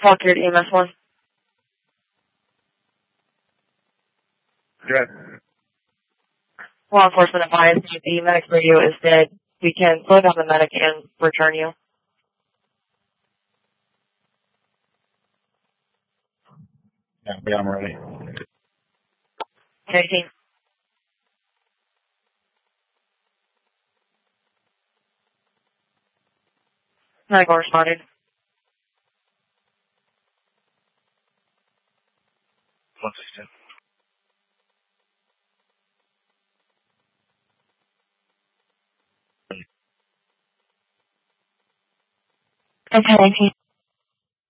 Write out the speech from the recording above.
Talk to your EMS 1. Good. Law enforcement advised that the medic radio is dead. We can slow down the medic and return you. Yeah, I'm ready. Okay, team. Medical responded. What's this? Okay, team.